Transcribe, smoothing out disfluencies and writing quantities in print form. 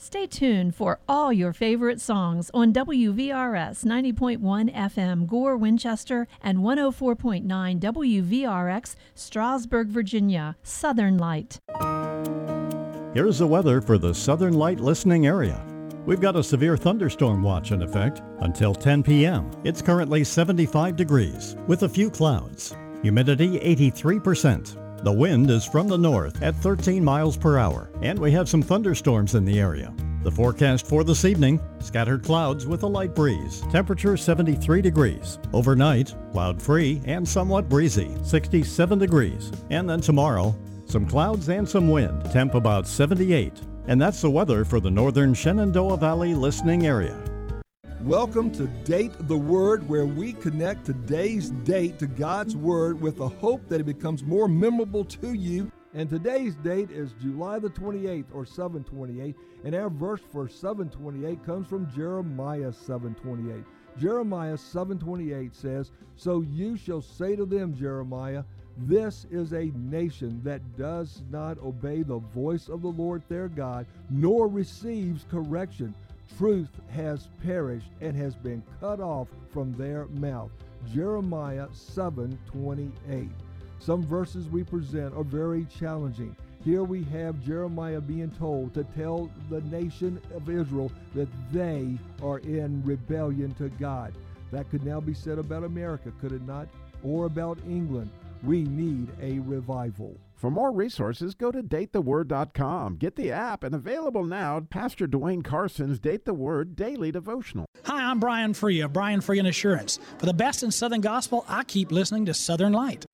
Stay tuned for all your favorite songs on WVRS 90.1 FM Gore, Winchester, and 104.9 WVRX Strasburg, Virginia. Southern Light. Here's the weather for the Southern Light listening area. We've got a severe thunderstorm watch in effect until 10 p.m. It's currently 75 degrees with a few clouds. Humidity 83%. The wind is from the north at 13 miles per hour, and we have some thunderstorms in the area. The forecast for this evening, scattered clouds with a light breeze. Temperature 73 degrees. Overnight, cloud-free and somewhat breezy, 67 degrees. And then tomorrow, some clouds and some wind, temp about 78. And that's the weather for the northern Shenandoah Valley listening area. Welcome to Date the Word, where we connect today's date to God's Word with the hope that it becomes more memorable to you. And today's date is July the 28th, or 7/28, and our verse for 7/28 comes from Jeremiah 7:28. Jeremiah 7:28 says, "So you shall say to them, Jeremiah, this is a nation that does not obey the voice of the Lord their God, nor receives correction. Truth has perished and has been cut off from their mouth." Jeremiah 7:28. Some verses we present are very challenging. Here we have Jeremiah being told to tell the nation of Israel that they are in rebellion to God. That could now be said about America, could it not? Or about England. We need a revival. For more resources, go to datetheword.com. Get the app, and available now, Pastor Dwayne Carson's Date the Word Daily Devotional. Hi, I'm Brian Free of Brian Free and Assurance. For the best in Southern Gospel, I keep listening to Southern Light.